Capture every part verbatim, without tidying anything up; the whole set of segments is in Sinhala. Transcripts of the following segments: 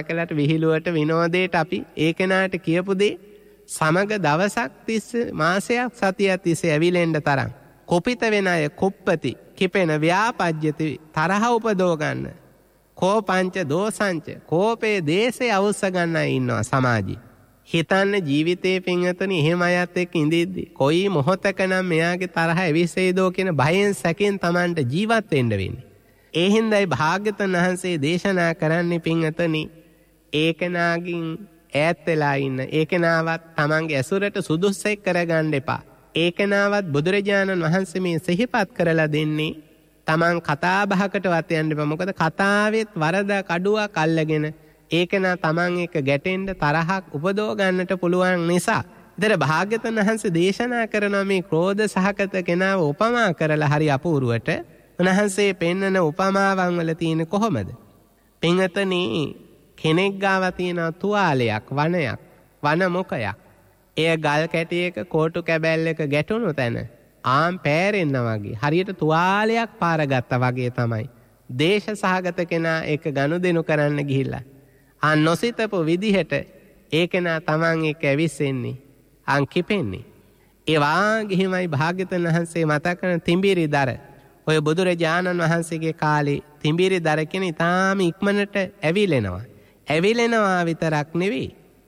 කළාට විහිළුවට විනෝදයට අපි ඒ කෙනාට කියපු දේ සමග දවසක් තිස්සේ මාසයක් සතියක් තිස්සේ ඇවිලෙන්න තරම් කොපිත වෙන අය කොප්පති කිපෙන ව්‍යාපජ්‍යති තරහ උපදව ගන්න කෝපංච දෝසංච කෝපේ දේශේ අවශ්‍ය ගන්න අය ඉන්නවා සමාජයේ. හිතන්න ජීවිතේ පින්වතුනි එහෙම අයත් එක්ක ඉඳිද්දි කොයි මොහොතක නම් මෙයාගේ තරහ ඇවිස්සෙයිදෝ කියන බයෙන් සැකෙන් Tamanට ජීවත් වෙන්න වෙන්නේ. ඒ හින්දායි භාග්‍යවතුන් වහන්සේ දේශනා කරන්නේ පින්වතුනි ඒකනාගින් ඈත් වෙලා ඉන්න. ඒකනාවත් Tamanගේ ඇසුරට සුදුස්සෙක් කරගන්න එපා. ඒකනාවත් බුදුරජාණන් වහන්සේ මේ සිහිපත් කරලා දෙන්නේ Taman කතා බහකටවත් යන්න එපා. මොකද කතාවෙත් වරදක් අඩුවක් අල්ලගෙන ඒකනා Taman එක ගැටෙන්න තරහක් උපදව ගන්නට පුළුවන් නිසා. ඉතින් භාග්‍යවතුන් වහන්සේ දේශනා කරන මේ ක්‍රෝධ සහගත කෙනාව උපමා කරලා හරි අපූර්වට උන්වහන්සේ පෙන්නන උපමාවන් වල තියෙන කොහොමද? පින්වතුනි කෙනෙක් ගාව තියෙන තුවාලයක් වනයක් වන මොකයක්. එය ගල් කැටියක කෝටු කැබැල්ලක ගැටුණු තැන ආම් පෑරෙන්න වගේ හරියට තුවාලයක් පාරගත්තා වගේ තමයි දේශ සහගත කෙනා එක ගනුදෙනු කරන්න ගිහිල්ලා අන් නොසිතපු විදිහට ඒකනා Taman එක්ක ඇවිස්සෙන්නේ අන් කිපෙන්නේ. ඒ වාගේමයි භාග්‍යවතුන් වහන්සේ මතක් කරන තිඹිරි දර. ඔය බුදුරජාණන් වහන්සේගේ කාලේ තිඹිරි දර කියන ඊටාම ඉක්මනට ඇවිලෙනවා. ඇවිලෙනවා විතරක් නෙවෙයි.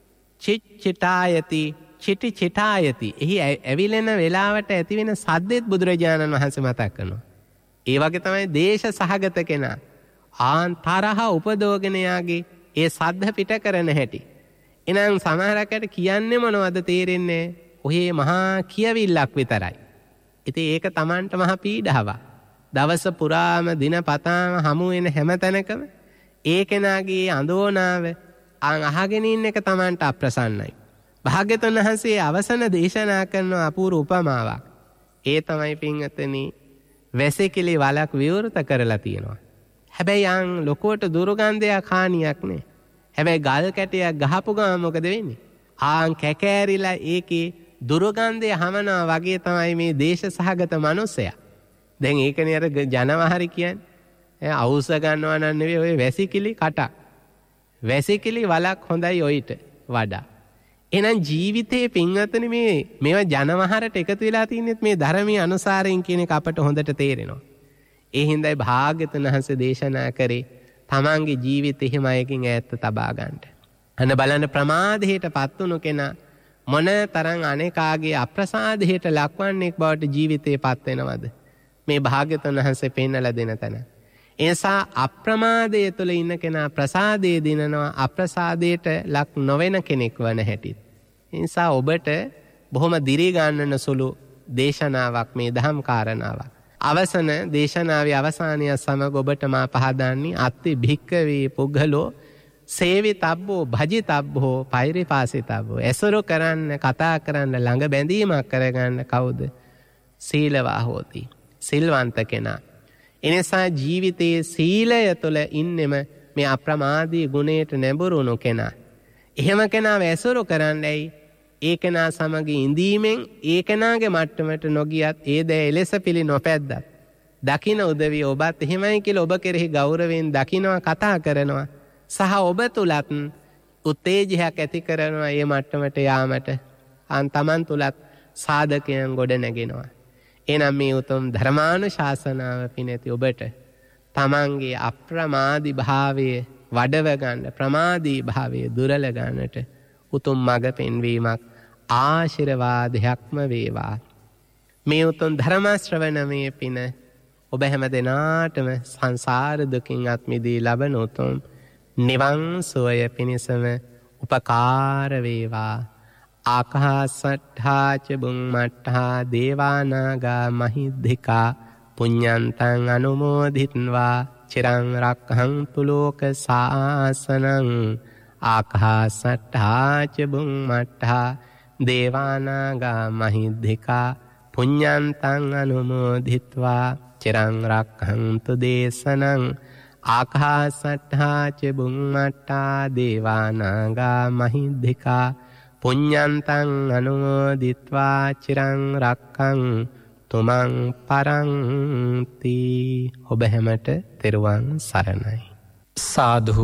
චිච්චිතායති චිටි චිතායති. එහි ඇවිලෙන වෙලාවට ඇති වෙන සද්දෙත් බුදුරජාණන් වහන්සේ මතක් කරනවා. ඒ වගේ තමයි දේශ සහගත කෙනා ආන් තරහ උපදෝගෙන යාගේ ඒ සද්ද පිට කරන හැටි. එනම් සමහරකට කියන්නේ මොනවද තේරෙන්නේ? ඔහේ මහා කියවිල්ලක් විතරයි. ඉතින් ඒක Tamanට මහා පීඩාවක්. දවස පුරාම දිනපතාම හමු වෙන හැම තැනකම ඒ කෙනාගේ අඳෝනාව අහගෙන ඉන්න එක Tamanට අප්‍රසන්නයි. භාග්‍යවතුන් වහන්සේ අවසන දේශනා කරන අපූර්ව උපමාවක්. ඒ තමයි පින්වතුනි වැසිකිලි වලක් විවෘත කරලා තියෙනවා. හැබැයි යන් ලොකුවට දුර්ගන්ධයක් හානියක් නෑ. හැබැයි ගල් කැටයක් ගහපු ගමන් මොකද වෙන්නේ? ආන් කැකෑරිලා ඒකේ දුර්ගන්ධය හමනවා වගේ තමයි මේ දේශ සහගත මනුස්සයා. දැන් ඒකනේ අර ජනවහරි කියන්නේ. අවුස්ස ගන්නවා නම් නෙවෙයි ඔය වැසිකිලි කටක්. වැසිකිලි වලක් හොඳයි ඔయిత වඩා. එහෙනම් ජීවිතේ පින්වත්නි මේ මේවා ජනවහරට එකතු වෙලා තින්නේ මේ ධර්මීය අනුසාරයෙන් කියන එක අපට හොඳට තේරෙනවා. ඒ හින්දායි භාග්‍යවතුන් වහන්සේ දේශනා කරේ තමන්ගේ ජීවිතේ හිම අයකින් ඈත් තබා ගන්නට. අන්න බලන්න ප්‍රමාදයටපත් වුණු කෙනා මොන තරම් අනේකාගේ අප්‍රසාදයට ලක්වන්නේ බවට ජීවිතේපත් වෙනවද? මේ භාග්‍යවතුන් වහන්සේ පෙන්නලා දෙන තැන. ඒ නිසා අප්‍රමාදයේ තුල ඉන්න කෙනා ප්‍රසාදයේ දිනනවා අප්‍රසාදයට ලක් නොවන කෙනෙක් වන හැටිත්. ඒ නිසා ඔබට බොහොම දිරි ගන්නන සුළු දේශනාවක් මේ දහම් කාරණාවක්. අවසන දේශනාවේ අවසානය සමග ඔබට මා පහදන්නේ අත්ති භික්කවේ පුග්ගලෝ සේවිතබ්බෝ භජිතබ්බෝ පෛරිපාසිතබ්බෝ. ඇසුරු කරන්න කතා කරන්න ළඟ බැඳීමක් කරගන්න කවුද? සීලවා හෝති. සිල්වන්ත කෙනා. එනිසා ජීවිතයේ සීලය තුළ ඉන්නෙම මේ අප්‍රමාදී ගුණයට නැඹුරුණු කෙනා. එහෙම කෙනාව ඇසුරු කරන්නයි ඒ කෙනා සමග ඉඳීමෙන් ඒ කෙනාගේ මට්ටමට නොගියත් ඒ දෑ එලෙස පිළි නොපැද්දත් දකින්න උදවිය ඔබත් එහෙමයි කියලා ඔබ කෙරෙහි ගෞරවයෙන් දකින්නවා කතා කරනවා සහ ඔබ තුලත් උත්තේජයක් ඇති කරනවා මේ මට්ටමට යාමට අන් තමන් තුලත් සාධකයන් ගොඩ නැගෙනවා. එනම් මේ උතුම් ධර්මානුශාසනාව පිණිත ඔබට තමන්ගේ අප්‍රමාදී භාවය වඩව ගන්න ප්‍රමාදී භාවය දුරල ගන්නට උතුම් මඟ පෙන්වීමක් ආශිර්වාදයක්ම වේවා. මේ උතුම් ධර්ම ශ්‍රවණමේ පින ඔබ හැම දිනාටම සංසාර දුකින් අත් මිදී ලබන උතුම් නිවන් සෝය පිණසම උපකාර වේවා. ආකාසට්ඨා ච බුම්මට්ඨා දේවානාගා මහිද්దికා පුඤ්ඤන්තං අනුමෝදිත්වා චිරං රක්ඛන්තු ලෝක සාසනං. ආකාසට්ඨා ච බුම්මට්ඨා දේවානාගා මහිද්దికා පුඤ්ඤන්තං අනුමෝදිත්වා චිරං රක්ඛන්තු දේශනං. ආකාසට්ඨා ච බුම්මට්ඨා දේවානාගා මහිද්దికා පුඤ්ඤන්තං අනුමෝදිත්වා චිරං රක්ඛං තුමන් පරන්ති. ඔබ හැමට තෙරුවන් සරණයි. සාදු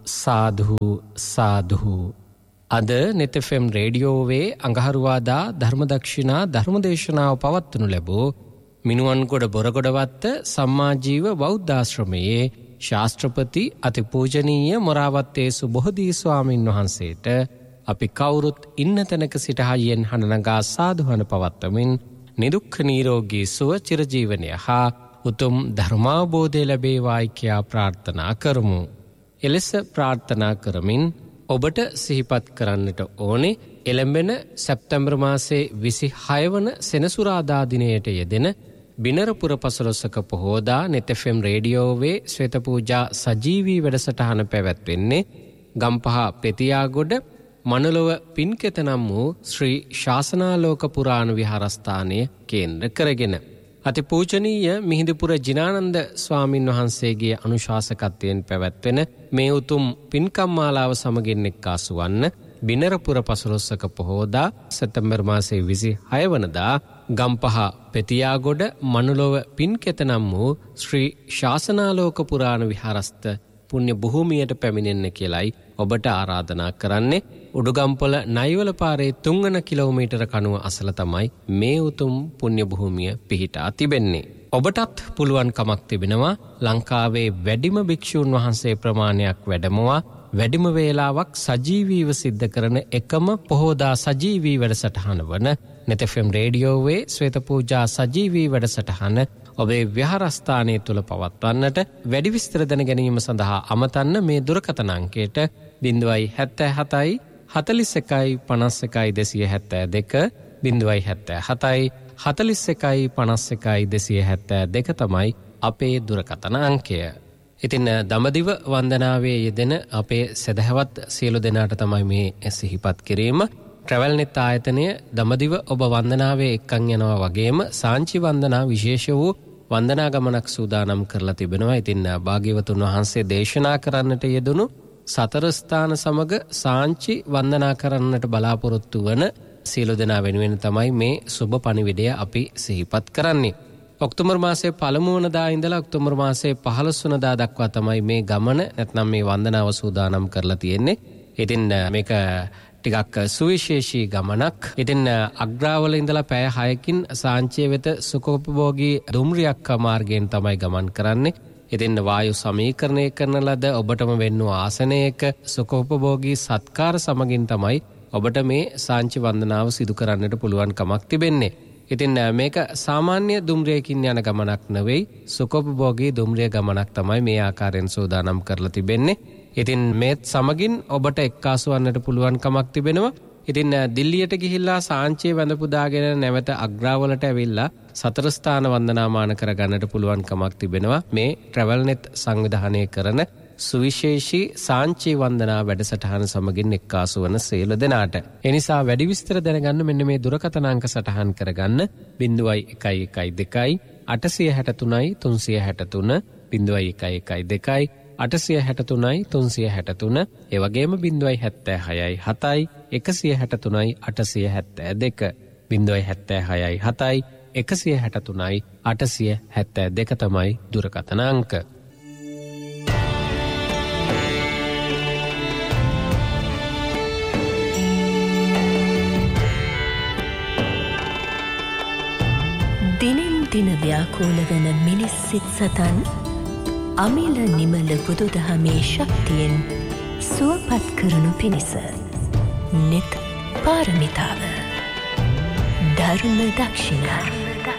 සාධු සාධු. අද නෙත් එෆ් එම් රේඩියෝවේ අඟහරුවාදා ධර්මදක්ෂිණා ධර්මදේශනාව පවත්වනු ලැබූ මිනුවන්ගොඩ බොරගොඩවත්ත සම්මාජීව බෞද්ධාශ්‍රමයේ ශාස්ත්‍රපති අතිපූජනීය මොරාවත්තේ සුබෝධී ස්වාමින් වහන්සේට අපි කවුරුත් ඉන්න තැනක සිට හයියෙන් හඬනගා සාදුහන පවත්වමින් නිදුක්ඛ නිරෝගී සුව චිරජීවනය හා උතුම් ධර්මාවබෝධය ලැබේවායි කියා ප්‍රාර්ථනා කරමු. එලෙස ප්‍රාර්ථනා කරමින් ඔබට සිහිපත් කරන්නට ඕනේ එළඹෙන සැප්තැම්බර් මාසේ විසිහය වන සෙනසුරාදා දිනයට යෙදෙන බිනරපුර පසළොස්වක පොහෝදා නෙත් එෆ් එම් රේඩියෝවේ ශ්වේත පූජා සජීවී වැඩසටහන පැවැත්වෙන්නේ ගම්පහ පෙතියාගොඩ මනලොව පින්කෙත නම් වූ ශ්‍රී ශාසනාලෝක පුරාණ විහාරස්ථානය කේන්ද්‍ර කරගෙන අතිපූජනීය මිහිඳුපුර ජිනානන්ද ස්වාමින් වහන්සේගේ අනුශාසකත්වයෙන් පැවැත්වෙන මේ උතුම් පින්කම් මාලාව සමගින් එක්කාසු වන්න බිනරපුර පසළොස්වක පොහෝදා සැප්තැම්බර් මාසයේ විසිහය වනදා ගම්පහ පෙතියාගොඩ මනුලොව පින්කෙත නම් වූ ශ්‍රී ශාසනාලෝක පුරාණ විහාරස්ථ පුණ්‍ය භූමියට පැමිණෙන්න කියලයි ඔබට ආරාධනා කරන්නේ. උඩුගම්පොළ නයිවල පාරේ තුන්වන කිලෝමීටර කණුව අසල තමයි මේ උතුම් පුණ්‍ය භූමිය පිහිටා තිබෙන්නේ. ඔබටත් පුළුවන් කමක් තිබෙනවා ලංකාවේ වැඩිම භික්ෂූන් වහන්සේ ප්‍රමාණයක් වැඩමවා වැඩිම වේලාවක් සජීවීව සිද්ධ කරන එකම පොහෝදා සජීවී වැඩසටහන වන නෙත් එෆ් එම් රේඩියෝවේ ශ්වේත පූජා සජීවී වැඩසටහන ඔබේ විහාරස්ථානය තුළ පවත්වන්නට වැඩි විස්තර දැන ගැනීම සඳහා අමතන්න මේ දුරකථන අංකයට ज़ीरो सात सात හතලිස් එකයි පනස් එකයි දෙසිය හැත්තෑ දෙක ज़ीरो सात साත හතලිස් එකයි පනස් එකයි දෙසිය හැත්තෑ දෙක තමයි අපේ දුරකථන අංකය. ඉතින් දඹදිව වන්දනාවේ යෙදෙන අපේ සදහවත් සියලු දෙනාට තමයි මේ සිහිපත් කිරීම. ට්‍රැවල් නෙත් ආයතනය දඹදිව ඔබ වන්දනාවේ එක්කන් යනවා වගේම සාංචි වන්දනා විශේෂ වූ වන්දනා ගමනක් සූදානම් කරලා තිබෙනවා. ඉතින් භාග්‍යවතුන් වහන්සේ දේශනා කරන්නට යෙදුණු සතර ස්ථාන සමග සාංචි වන්දනා කරන්නට බලාපොරොත්තු වන සියලු දෙනා වෙනුවෙන් තමයි මේ සුබ පණිවිඩය අපි සිහිපත් කරන්නේ. ඔක්තෝබර් මාසයේ පළමු වනදා ඉඳලා ඔක්තෝබර් මාසයේ පහළොස් වනදා දක්වා තමයි මේ ගමන නැත්නම් මේ වන්දනාව සූදානම් කරලා තියෙන්නේ. ඉතින් මේක ටිකක් සුවිශේෂී ගමනක්. ඉතින් අග්‍රාවල ඉඳලා පැය හයකින් සාංචිය වෙත සුඛෝපභෝගී දුම්රියක් මාර්ගයෙන් තමයි ගමන් කරන්නේ. ඉතින් වායු සමීකරණය කරන ලද ඔබටම වෙන්නු ආසනයක සුඛෝපභෝගී සත්කාර සමගින් තමයි ඔබට මේ සාංචි වන්දනාව සිදු කරන්නට පුළුවන් කමක් තිබෙන්නේ. ඉතින් මේක සාමාන්‍ය දුම්රියකින් යන ගමනක් නෙවෙයි සුඛෝපභෝගී දුම්රිය ගමනක් තමයි මේ ආකාරයෙන් සූදානම් කරලා තිබෙන්නේ. ඉතින් මේත් සමගින් ඔබට එක්කාසු වන්නට පුළුවන් කමක් තිබෙනවා. ඉතින් දිල්ලියට ගිහිල්ලා සාංචිය වැඳ පුදාගෙන නැවත අග්‍රාවලට ඇවිල්ලා සතර ස්ථාන වන්දනාමාන කරගන්නට පුළුවන් කමක් තිබෙනවා මේ ට්‍රැවල් නෙත් සංවිධානය කරන සුවිශේෂී සාංචි වන්දනා වැඩසටහන සමගින් එක්කාසු වන සියලු දෙනාට. ඒ නිසා වැඩි විස්තර දැනගන්න මෙන්න මේ දුරකථන අංක සටහන් කරගන්න ज़ीरो एक एक दो आठ आठ तीन तीन आठ तीन ज़ीरो एक एक दो आठ आठ तीन तीन आठ तीन ඒ වගේම ज़ीरो सात छह सात एक आठ तीन आठ सात दो ज़ीरो सात छह सात एक आठ तीन आठ सात दो තමයි දුරකථන අංක. දිනෙන් දින ව්‍යාකූල වන මිනිස් සිත් සතන් අමිල නිමල බුදුදහමේ ශක්තියෙන් සුවපත් කරනු පිණිස නෙත් පාරමිතාව ධර්ම දක්ෂිණා